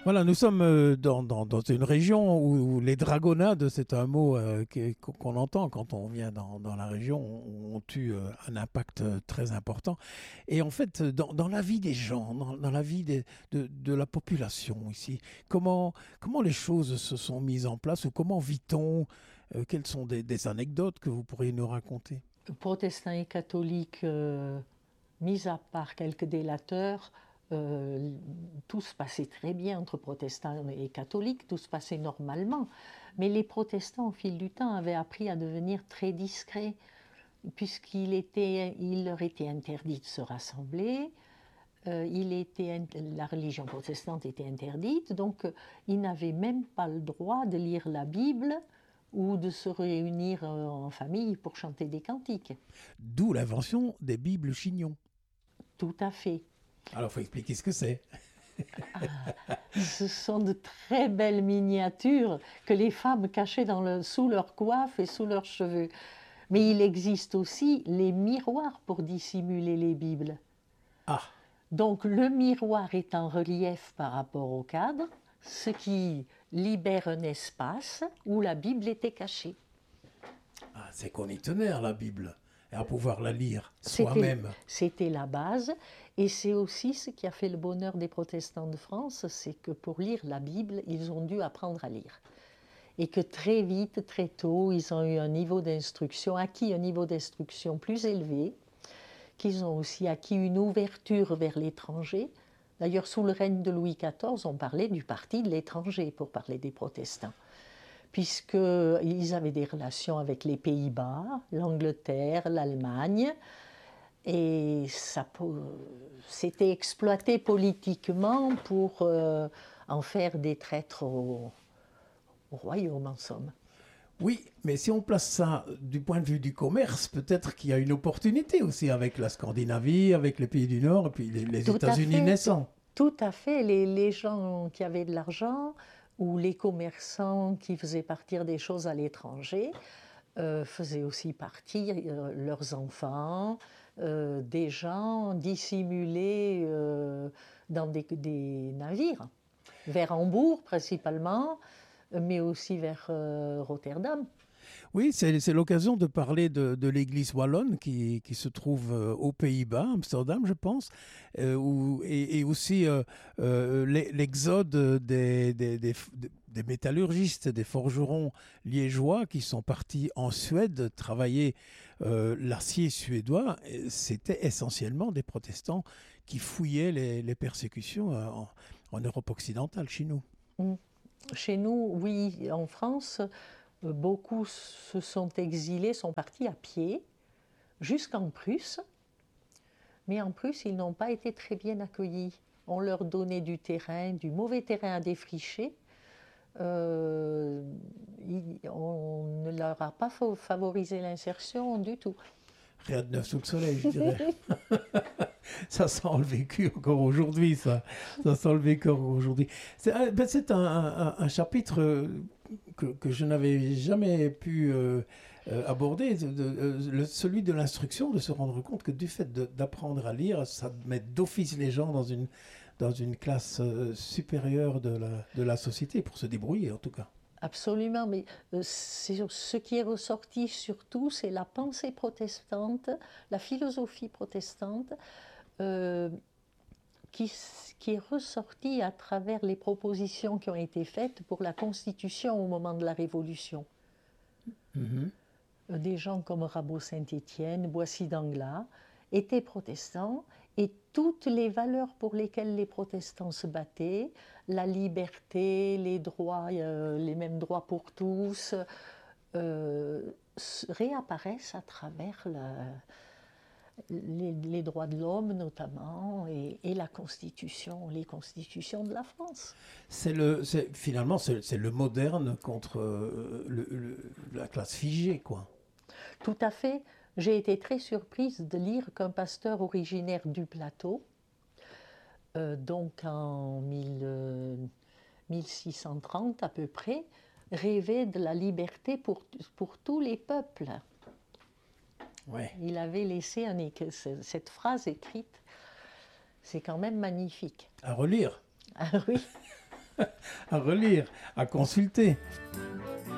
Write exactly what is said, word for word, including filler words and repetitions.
Voilà, nous sommes euh, dans, dans- dans une région où, où les dragonnades, c'est un mot euh, qui- qu'on entend quand on vient dans, dans la région, ont, ont eu euh, un impact euh, très important. Et en fait, dans, dans la vie des gens, dans, dans la vie des- de, de la population ici, comment, comment les choses se sont mises en place ou comment vit-on? Euh, Quelles sont des, des anecdotes que vous pourriez nous raconter? Protestants et catholiques, euh, mis à part quelques délateurs, euh, tout se passait très bien entre protestants et catholiques, tout se passait normalement. Mais les protestants, au fil du temps, avaient appris à devenir très discrets, puisqu'il était, il leur était interdit de se rassembler, euh, il était, la religion protestante était interdite, donc euh, ils n'avaient même pas le droit de lire la Bible ou de se réunir euh, en famille pour chanter des cantiques. D'où l'invention des Bibles chignons. Tout à fait. Alors, il faut expliquer ce que c'est. Ce sont de très belles miniatures que les femmes cachaient dans le, sous leur coiffe et sous leurs cheveux. Mais il existe aussi les miroirs pour dissimuler les Bibles. Ah, Donc le miroir est en relief par rapport au cadre, ce qui libère un espace où la Bible était cachée. ah, c'est qu'on y tenait à la Bible et à pouvoir la lire C'était, soi-même. c'était la base, et c'est aussi ce qui a fait le bonheur des protestants de France, c'est que pour lire la Bible, ils ont dû apprendre à lire. Et que très vite, très tôt, ils ont eu un niveau d'instruction, acquis un niveau d'instruction plus élevé, qu'ils ont aussi acquis une ouverture vers l'étranger. D'ailleurs, sous le règne de Louis quatorze, on parlait du parti de l'étranger pour parler des protestants, puisqu'ils avaient des relations avec les Pays-Bas, l'Angleterre, l'Allemagne, et ça c'était exploité politiquement pour euh, en faire des traîtres au, au royaume, en somme. Oui, mais si on place ça du point de vue du commerce, peut-être qu'il y a une opportunité aussi avec la Scandinavie, avec les pays du Nord et puis les, les Tout à États-Unis fait, naissants. tout à fait. Les, les gens qui avaient de l'argent ou les commerçants qui faisaient partir des choses à l'étranger euh, faisaient aussi partir euh, leurs enfants, euh, des gens dissimulés euh, dans des, des navires, vers Hambourg principalement, mais aussi vers euh, Rotterdam. Oui, c'est c'est l'occasion de parler de, de l'église wallonne qui, qui se trouve euh, aux Pays-Bas, Amsterdam, je pense, euh, où- et, et aussi euh, euh, l'e- l'exode des, des, des, des métallurgistes, des forgerons liégeois qui sont partis en Suède travailler euh, l'acier suédois. Et c'était essentiellement des protestants qui fouillaient les, les persécutions euh, en, en Europe occidentale, chez nous. Mm. Chez nous, oui, en France, euh, beaucoup se sont exilés, sont partis à pied jusqu'en Prusse, mais en Prusse, ils n'ont pas été très bien accueillis. On leur donnait du terrain, du mauvais terrain à défricher. Euh, on ne leur a pas favorisé l'insertion du tout. Rien de neuf sous le soleil, je dirais. Ça sent le vécu encore aujourd'hui, ça. Ça sent le vécu encore aujourd'hui. C'est un, ben, c'est un, un- un chapitre euh, que, que je n'avais jamais pu euh, euh, aborder, de- de- euh, le- celui de l'instruction, de se rendre compte que du fait de- d'apprendre à lire, ça met d'office les gens dans une, dans une classe euh, supérieure de la, de la société, pour se débrouiller en tout cas. Absolument, mais euh, ce qui est ressorti surtout, c'est la pensée protestante, la philosophie protestante, euh, qui, qui est ressortie à travers les propositions qui ont été faites pour la Constitution au moment de la Révolution. Mhm. Euh, Des gens comme Rabot-Saint-Étienne, Boissy d'Anglas étaient protestants, et toutes les valeurs pour lesquelles les protestants se battaient, la liberté, les droits, euh, les mêmes droits pour tous, euh, réapparaissent à travers la, les, les, droits de l'homme notamment, et, et, la Constitution, les constitutions de la France. C'est le, c'est, finalement, c'est, c'est le moderne contre euh, le, le, la classe figée, quoi. Tout à fait. J'ai été très surprise de lire qu'un pasteur originaire du plateau, euh, donc en mille, euh, mille six cent trente à peu près, rêvait de la liberté pour, pour tous les peuples. Ouais. Il avait laissé un, cette phrase écrite, c'est quand même magnifique. À relire. Ah oui. à relire, à consulter.